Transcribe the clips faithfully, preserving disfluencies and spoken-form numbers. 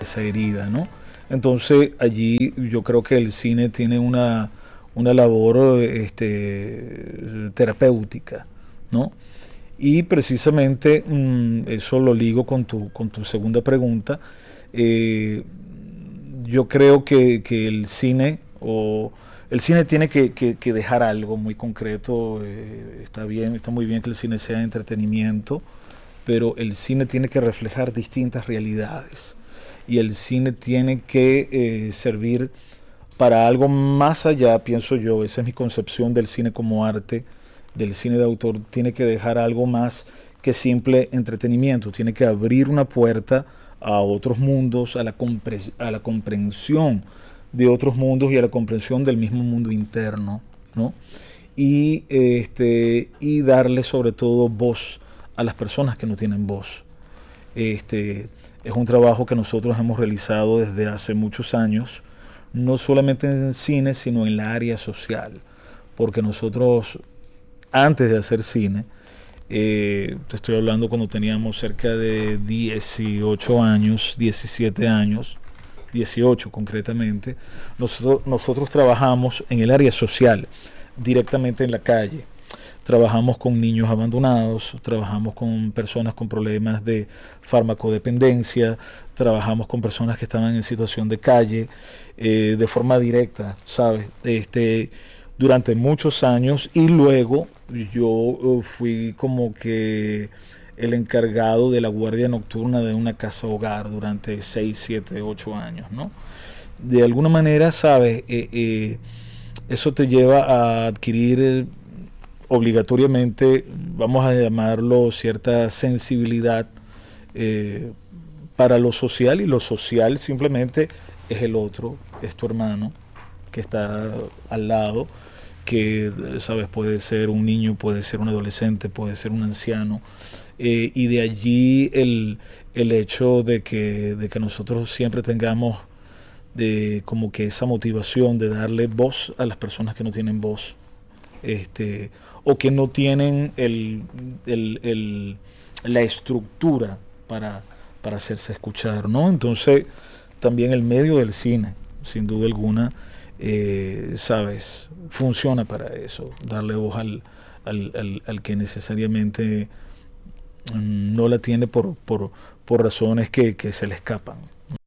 esa herida, ¿no? Entonces allí yo creo que el cine tiene una, una labor este, terapéutica, ¿no? Y precisamente mmm, eso lo ligo con tu, con tu segunda pregunta. Eh, yo creo que, que el cine o el cine tiene que, que, que dejar algo muy concreto. Eh, está bien, está muy bien que el cine sea entretenimiento, pero el cine tiene que reflejar distintas realidades y el cine tiene que eh, servir para algo más allá, pienso yo. Esa es mi concepción del cine como arte, del cine de autor. Tiene que dejar algo más que simple entretenimiento, tiene que abrir una puerta a otros mundos, a la, compre a la comprensión de otros mundos y a la comprensión del mismo mundo interno, ¿no? Y, este, y darle sobre todo voz a las personas que no tienen voz. Este, es un trabajo que nosotros hemos realizado desde hace muchos años, no solamente en cine, sino en la área social, porque nosotros, antes de hacer cine, eh, te estoy hablando cuando teníamos cerca de dieciocho años, diecisiete años, dieciocho concretamente, nosotros, nosotros trabajamos en el área social, directamente en la calle. Trabajamos con niños abandonados, trabajamos con personas con problemas de farmacodependencia, trabajamos con personas que estaban en situación de calle, eh, de forma directa, ¿sabes? Este, durante muchos años, y luego yo uh, fui como que el encargado de la guardia nocturna de una casa hogar durante seis, siete, ocho años, ¿no? De alguna manera, ¿sabes? Eh, eh, eso te lleva a adquirir eh, obligatoriamente, vamos a llamarlo, cierta sensibilidad eh, para lo social, y lo social simplemente es el otro, es tu hermano que está al lado, que, sabes, puede ser un niño, puede ser un adolescente, puede ser un anciano, eh, y de allí el, el hecho de que, de que nosotros siempre tengamos de como que esa motivación de darle voz a las personas que no tienen voz, este, o que no tienen el, el, el, la estructura para, para hacerse escuchar, ¿no? Entonces, también el medio del cine, sin duda alguna, eh, sabes, funciona para eso, darle voz al, al, al, al que necesariamente mm, no la tiene por, por, por razones que, que se le escapan.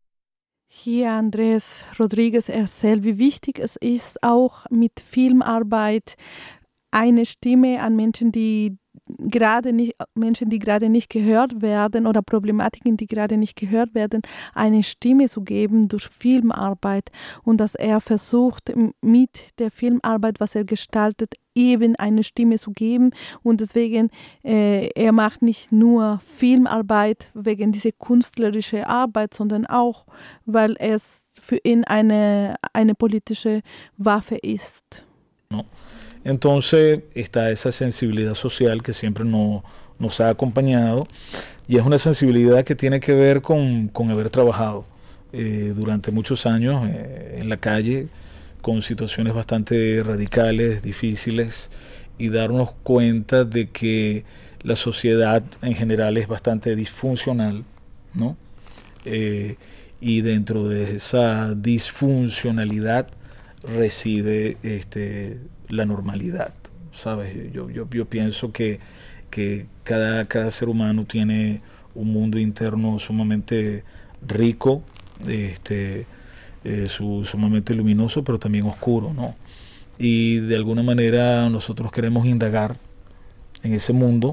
Hier Andrés Rodriguez erzählt, wie wichtig es ist, auch mit Filmarbeit eine Stimme an Menschen, die gerade nicht, Menschen, die gerade nicht gehört werden, oder Problematiken, die gerade nicht gehört werden, eine Stimme zu geben durch Filmarbeit, und dass er versucht, mit der Filmarbeit, was er gestaltet, eben eine Stimme zu geben, und deswegen, äh, er macht nicht nur Filmarbeit wegen dieser künstlerischen Arbeit, sondern auch, weil es für ihn eine, eine politische Waffe ist. No. Entonces está esa sensibilidad social que siempre no, nos ha acompañado, y es una sensibilidad que tiene que ver con, con haber trabajado eh, durante muchos años eh, en la calle con situaciones bastante radicales, difíciles, y darnos cuenta de que la sociedad en general es bastante disfuncional, ¿no? Eh, y dentro de esa disfuncionalidad reside este, la normalidad, ¿sabes? Yo, yo, yo pienso que, que cada, cada ser humano tiene un mundo interno sumamente rico, este, eh, su, sumamente luminoso, pero también oscuro, ¿no? Y de alguna manera nosotros queremos indagar en ese mundo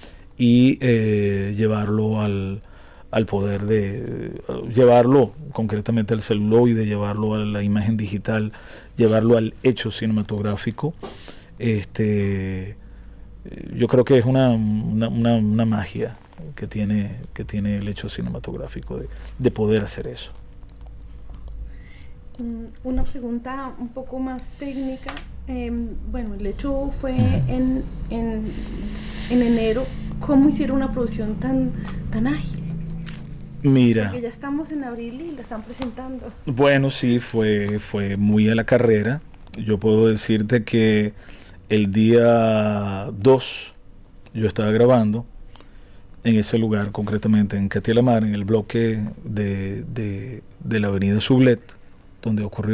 y eh, llevarlo al, al poder de, uh, llevarlo concretamente al celuloide, llevarlo a la imagen digital, llevarlo al hecho cinematográfico. Este, yo creo que es una, una, una, una magia que tiene, que tiene el hecho cinematográfico de, de poder hacer eso. Una pregunta un poco más técnica. Eh, bueno, el hecho fue en, en, en enero. ¿Cómo hicieron una producción tan, tan ágil? Mira. Porque ya estamos en abril y la están presentando. Bueno, sí, fue, fue muy a la carrera. Yo puedo decirte que el día dos yo estaba grabando, en ese lugar, concretamente en Catia la Mar, en el bloque de, de, de la avenida Sublet, donde ocurrió